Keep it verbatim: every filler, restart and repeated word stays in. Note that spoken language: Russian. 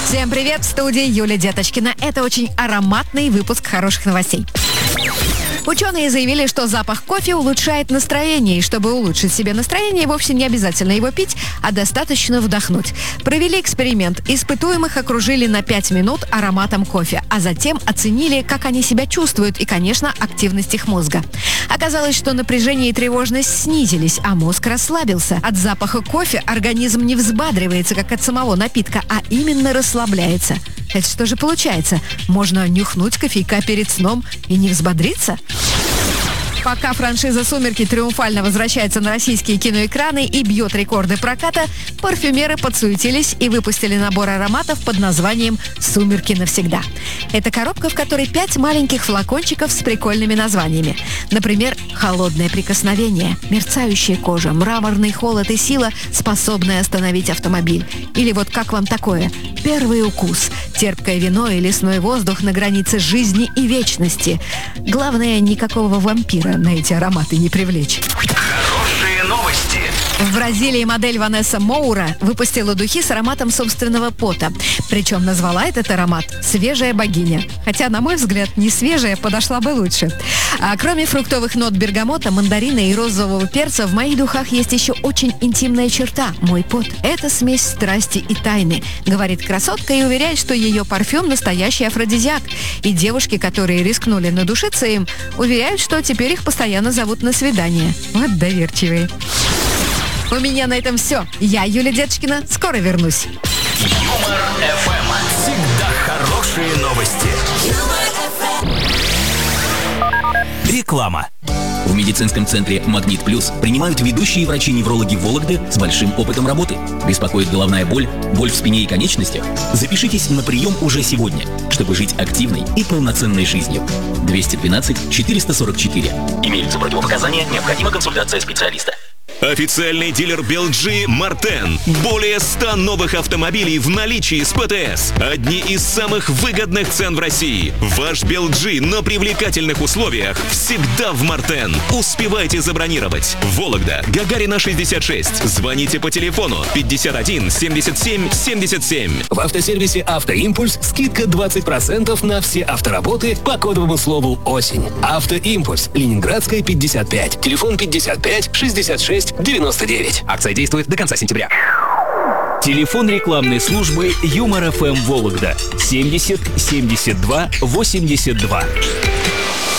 Всем привет, в студии Юлия Деточкина. Это очень ароматный выпуск хороших новостей. Ученые заявили, что запах кофе улучшает настроение, и чтобы улучшить себе настроение, вовсе не обязательно его пить, а достаточно вдохнуть. Провели эксперимент. Испытуемых окружили на пять минут ароматом кофе, а затем оценили, как они себя чувствуют и, конечно, активность их мозга. Оказалось, что напряжение и тревожность снизились, а мозг расслабился. От запаха кофе организм не взбадривается, как от самого напитка, а именно расслабляется. Это что же получается? Можно нюхнуть кофейка перед сном и не взбодриться? Пока франшиза «Сумерки» триумфально возвращается на российские киноэкраны и бьет рекорды проката, парфюмеры подсуетились и выпустили набор ароматов под названием «Сумерки навсегда». Это коробка, в которой пять маленьких флакончиков с прикольными названиями. Например, «Холодное прикосновение», «Мерцающая кожа», «Мраморный холод и сила, способная остановить автомобиль». Или вот как вам такое? «Первый укус», «Терпкое вино» и «Лесной воздух на границе жизни и вечности». Главное, никакого вампира на эти ароматы не привлечь. Хорошие новости. В Бразилии модель Ванесса Моура выпустила духи с ароматом собственного пота. Причем назвала этот аромат «Свежая богиня». Хотя, на мой взгляд, не свежая подошла бы лучше. А кроме фруктовых нот бергамота, мандарина и розового перца, в моих духах есть еще очень интимная черта – мой пот. Это смесь страсти и тайны, говорит красотка и уверяет, что ее парфюм – настоящий афродизиак. И девушки, которые рискнули надушиться им, уверяют, что теперь их постоянно зовут на свидание. Вот доверчивые. У меня на этом все. Я, Юлия Деточкина, скоро вернусь. Юмор эф эм. Всегда хорошие новости. Реклама. В медицинском центре «Магнит Плюс» принимают ведущие врачи-неврологи Вологды с большим опытом работы. Беспокоит головная боль, боль в спине и конечностях? Запишитесь на прием уже сегодня, чтобы жить активной и полноценной жизнью. двести двенадцать четыреста сорок четыре. Имеются противопоказания, необходима консультация специалиста. Официальный дилер би эл джи «Мартен». Более ста новых автомобилей в наличии с пэ тэ эс. Одни из самых выгодных цен в России. Ваш би эл джи на привлекательных условиях всегда в «Мартен». Успевайте забронировать. Вологда, Гагарина шестьдесят шесть. Звоните по телефону пятьдесят один семьдесят семь семьдесят семь. В автосервисе «Автоимпульс» скидка двадцать процентов на все автоработы по кодовому слову «Осень». «Автоимпульс», Ленинградская, пятьдесят пять. Телефон пятьдесят пять шестьдесят шесть девяносто девять. Акция действует до конца сентября. Телефон рекламной службы «Юмор эф эм Вологда» семьдесят семьдесят два восемьдесят два.